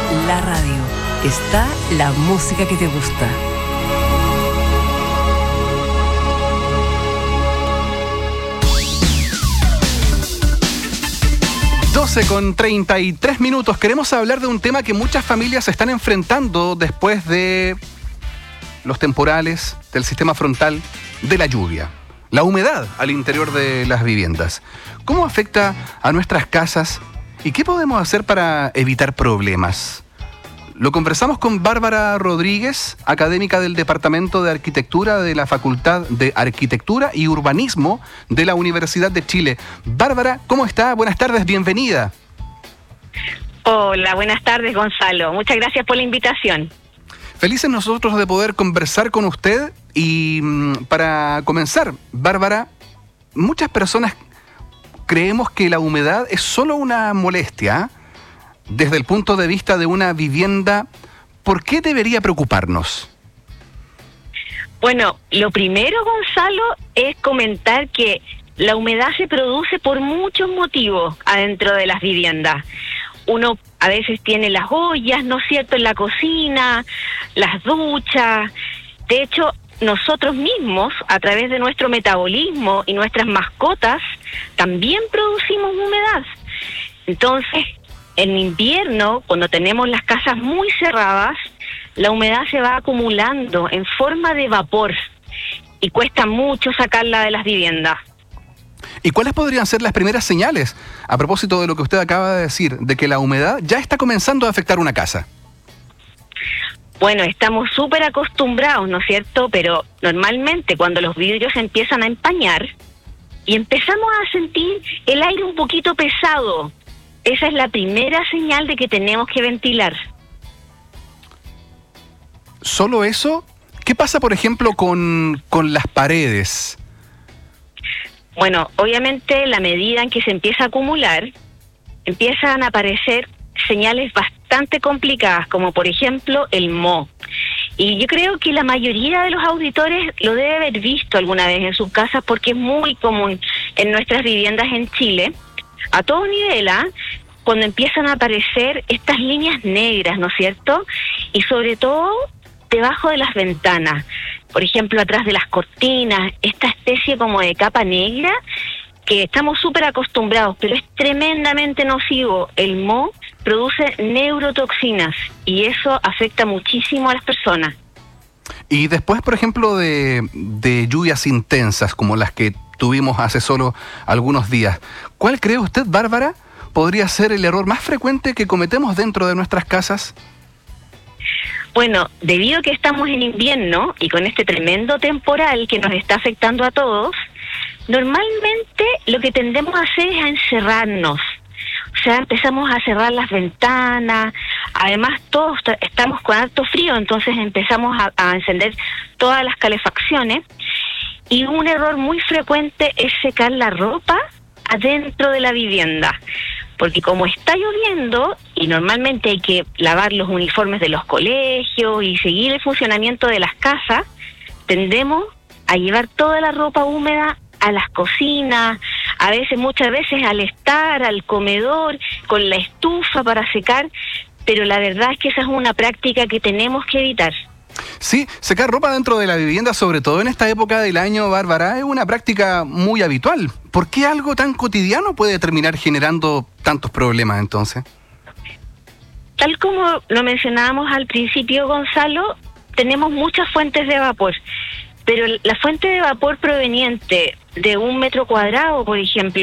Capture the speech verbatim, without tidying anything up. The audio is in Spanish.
la radio. Está la música que te gusta. doce con treinta y tres minutos. Queremos hablar de un tema que muchas familias se están enfrentando después de los temporales, del sistema frontal, de la lluvia. La humedad al interior de las viviendas. ¿Cómo afecta a nuestras casas y qué podemos hacer para evitar problemas? Lo conversamos con Bárbara Rodríguez, académica del Departamento de Arquitectura de la Facultad de Arquitectura y Urbanismo de la Universidad de Chile. Bárbara, ¿cómo está? Buenas tardes, bienvenida. Hola, buenas tardes, Gonzalo. Muchas gracias por la invitación. Felices nosotros de poder conversar con usted y mmm, para comenzar, Bárbara, muchas personas creemos que la humedad es solo una molestia. Desde el punto de vista de una vivienda, ¿por qué debería preocuparnos? Bueno, lo primero, Gonzalo, es comentar que la humedad se produce por muchos motivos adentro de las viviendas. Uno a veces tiene las ollas, ¿no es cierto?, en la cocina, las duchas. De hecho, nosotros mismos, a través de nuestro metabolismo y nuestras mascotas, también producimos humedad. Entonces, en invierno, cuando tenemos las casas muy cerradas, la humedad se va acumulando en forma de vapor y cuesta mucho sacarla de las viviendas. ¿Y cuáles podrían ser las primeras señales, a propósito de lo que usted acaba de decir, de que la humedad ya está comenzando a afectar una casa? Bueno, estamos súper acostumbrados, ¿no es cierto? Pero normalmente cuando los vidrios empiezan a empañar y empezamos a sentir el aire un poquito pesado, esa es la primera señal de que tenemos que ventilar. ¿Solo eso? ¿Qué pasa, por ejemplo, con, con las paredes? Bueno, obviamente, la medida en que se empieza a acumular, empiezan a aparecer señales bastante complicadas, como por ejemplo el moho. Y yo creo que la mayoría de los auditores lo debe haber visto alguna vez en sus casas porque es muy común en nuestras viviendas en Chile. A todo nivel, ¿ah? Cuando empiezan a aparecer estas líneas negras, ¿no es cierto? Y sobre todo debajo de las ventanas, por ejemplo, atrás de las cortinas, esta especie como de capa negra que estamos súper acostumbrados, pero es tremendamente nocivo. El moho produce neurotoxinas y eso afecta muchísimo a las personas. Y después, por ejemplo, de, de lluvias intensas como las que tuvimos hace solo algunos días, ¿cuál cree usted, Bárbara, podría ser el error más frecuente que cometemos dentro de nuestras casas? Bueno, debido a que estamos en invierno y con este tremendo temporal que nos está afectando a todos, normalmente lo que tendemos a hacer es a encerrarnos. O sea, empezamos a cerrar las ventanas, además todos estamos con alto frío, entonces empezamos a, a encender todas las calefacciones. Y un error muy frecuente es secar la ropa adentro de la vivienda, porque como está lloviendo y normalmente hay que lavar los uniformes de los colegios y seguir el funcionamiento de las casas, tendemos a llevar toda la ropa húmeda a las cocinas, a veces, muchas veces al estar, al comedor, con la estufa para secar, pero la verdad es que esa es una práctica que tenemos que evitar. Sí, secar ropa dentro de la vivienda, sobre todo en esta época del año, Bárbara, es una práctica muy habitual. ¿Por qué algo tan cotidiano puede terminar generando tantos problemas entonces? Tal como lo mencionábamos al principio, Gonzalo, tenemos muchas fuentes de vapor, pero la fuente de vapor proveniente de un metro cuadrado, por ejemplo,